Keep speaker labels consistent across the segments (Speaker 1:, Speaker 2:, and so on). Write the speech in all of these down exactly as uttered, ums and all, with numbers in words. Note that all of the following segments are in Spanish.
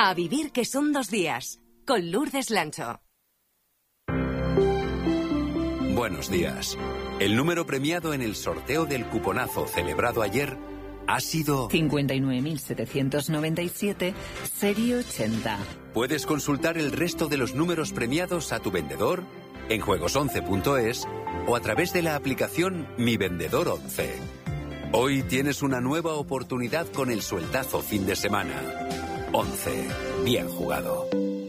Speaker 1: A vivir que son dos días, con Lourdes Lancho.
Speaker 2: Buenos días. El número premiado en el sorteo del cuponazo celebrado ayer ha sido
Speaker 3: cincuenta y nueve mil setecientos noventa y siete, serie ochenta.
Speaker 2: Puedes consultar el resto de los números premiados a tu vendedor en juegos once punto es o a través de la aplicación Mi Vendedor once. Hoy tienes una nueva oportunidad con el sueldazo fin de semana. once. Bien jugado.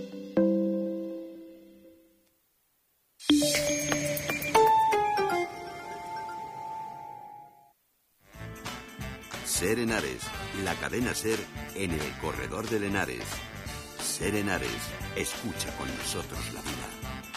Speaker 4: Ser Henares, la cadena Ser en el corredor del Henares. Ser Henares, escucha con nosotros la vida.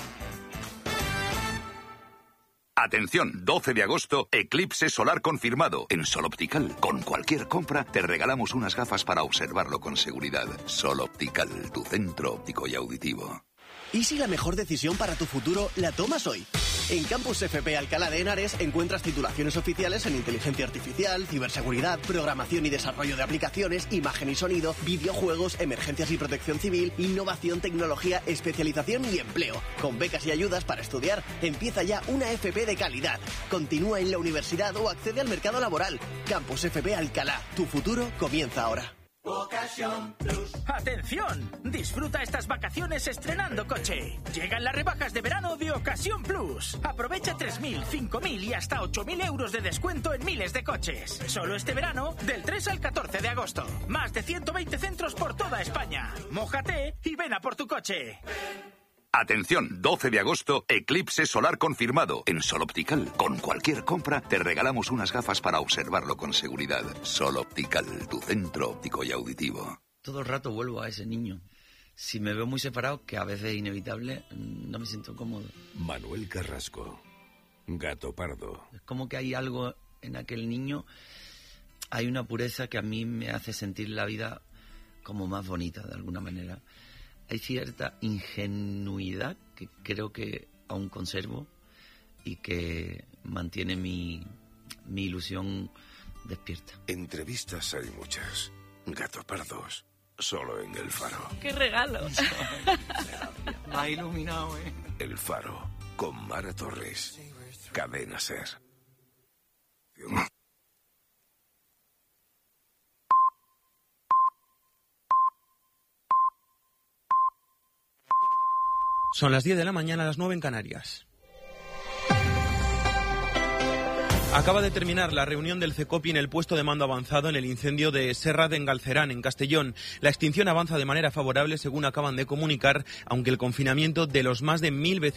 Speaker 5: Atención, doce de agosto, eclipse solar confirmado. En Sol Optical, con cualquier compra, te regalamos unas gafas para observarlo con seguridad. Sol Optical, tu centro óptico y auditivo.
Speaker 6: ¿Y si la mejor decisión para tu futuro la tomas hoy? En Campus F P Alcalá de Henares encuentras titulaciones oficiales en inteligencia artificial, ciberseguridad, programación y desarrollo de aplicaciones, imagen y sonido, videojuegos, emergencias y protección civil, innovación, tecnología, especialización y empleo. Con becas y ayudas para estudiar, empieza ya una F P de calidad. Continúa en la universidad o accede al mercado laboral. Campus F P Alcalá, tu futuro comienza ahora.
Speaker 7: Ocasión Plus. ¡Atención! Disfruta estas vacaciones estrenando coche. Llegan las rebajas de verano de Ocasión Plus. Aprovecha tres mil, cinco mil y hasta ocho mil euros de descuento en miles de coches. Solo este verano, del tres al catorce de agosto. Más de ciento veinte centros por toda España. Mójate y ven a por tu coche.
Speaker 5: Atención, doce de agosto, eclipse solar confirmado. En Sol Optical, con cualquier compra, te regalamos unas gafas para observarlo con seguridad. Sol Optical, tu centro óptico y auditivo.
Speaker 8: Todo el rato vuelvo a ese niño. Si me veo muy separado, que a veces es inevitable, no me siento cómodo.
Speaker 9: Manuel Carrasco, Gato Pardo.
Speaker 8: Es como que hay algo en aquel niño, hay una pureza que a mí me hace sentir la vida como más bonita, de alguna manera. Hay cierta ingenuidad que creo que aún conservo y que mantiene mi, mi ilusión despierta.
Speaker 9: Entrevistas hay muchas. Gato Pardos, solo en El Faro.
Speaker 10: ¡Qué regalo!
Speaker 8: Me ha iluminado, ¿eh?
Speaker 9: El Faro, con Mara Torres. Cadena Ser.
Speaker 11: Son las diez de la mañana, las nueve en Canarias. Acaba de terminar la reunión del CECOPI en el puesto de mando avanzado en el incendio de Serra de Engalcerán, en Castellón. La extinción avanza de manera favorable, según acaban de comunicar, aunque el confinamiento de los más de mil vecinos